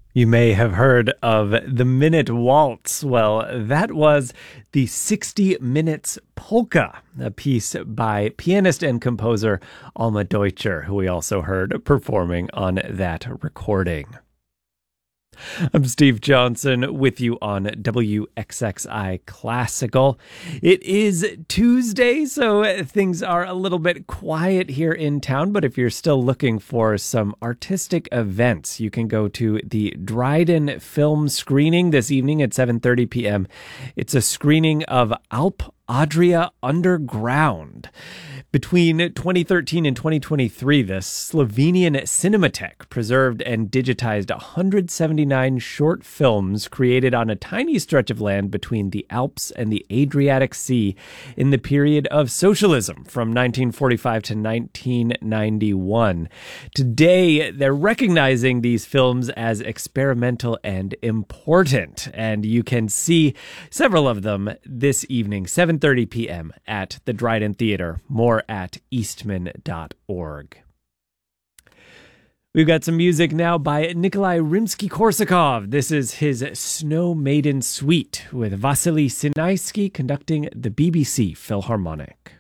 You may have heard of the Minute Waltz. Well, that was the 60 Minutes Polka, a piece by pianist and composer Alma Deutscher, who we also heard performing on that recording. I'm Steve Johnson with you on WXXI Classical. It is Tuesday, so things are a little bit quiet here in town, but if you're still looking for some artistic events, you can go to the Dryden Film Screening this evening at 7:30 p.m. It's a screening of Alp Adria Underground. Between 2013 and 2023, the Slovenian Cinematheque preserved and digitized 179 short films created on a tiny stretch of land between the Alps and the Adriatic Sea in the period of socialism from 1945 to 1991. Today, they're recognizing these films as experimental and important, and you can see several of them this evening, 7:30 p.m. at the Dryden Theater. More at eastman.org. We've got some music now by Nikolai Rimsky-Korsakov. This is his Snow Maiden Suite with Vasily Sinaisky conducting the BBC Philharmonic.